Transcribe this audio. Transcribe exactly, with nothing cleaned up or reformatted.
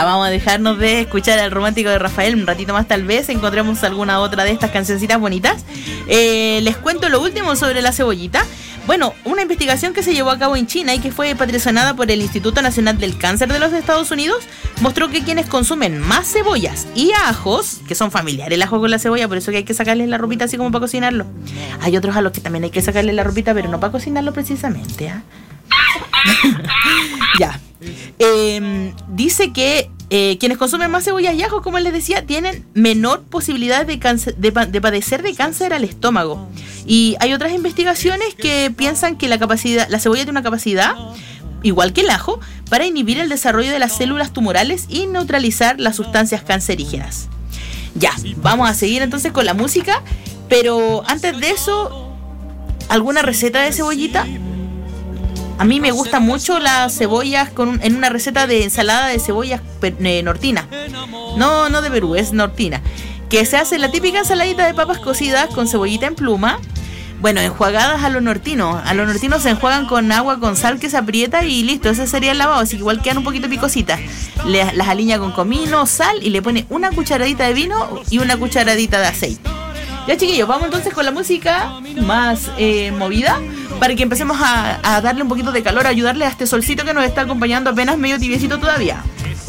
Vamos a dejarnos de escuchar al romántico de Rafael un ratito más, tal vez encontremos alguna otra de estas cancioncitas bonitas. Eh, les cuento lo último sobre la cebollita. Bueno, una investigación que se llevó a cabo en China y que fue patrocinada por el Instituto Nacional del Cáncer de los Estados Unidos mostró que quienes consumen más cebollas y ajos, que son familiares el ajo con la cebolla, por eso que hay que sacarles la ropita así como para cocinarlo. Hay otros a los que también hay que sacarles la ropita, pero no para cocinarlo precisamente, ¿eh? Ya. Eh, dice que eh, quienes consumen más cebollas y ajos, como les decía, tienen menor posibilidad de, cáncer, de, de padecer de cáncer al estómago. Y hay otras investigaciones que piensan que la capacidad, la cebolla tiene una capacidad, igual que el ajo, para inhibir el desarrollo de las células tumorales y neutralizar las sustancias cancerígenas. Ya, vamos a seguir entonces con la música, pero antes de eso, ¿alguna receta de cebollita? A mí me gusta mucho las cebollas con un, en una receta de ensalada de cebollas eh, nortina. No, no de Perú, es nortina. Que se hace la típica ensaladita de papas cocidas con cebollita en pluma. Bueno, enjuagadas a lo nortino. A lo nortino se enjuagan con agua, con sal que se aprieta y listo. Ese sería el lavado, así que igual quedan un poquito picositas. Le, las aliña con comino, sal y le pone una cucharadita de vino y una cucharadita de aceite. Ya, chiquillos, vamos entonces con la música más eh, movida para que empecemos a, a darle un poquito de calor, a ayudarle a este solcito que nos está acompañando apenas medio tibiecito todavía.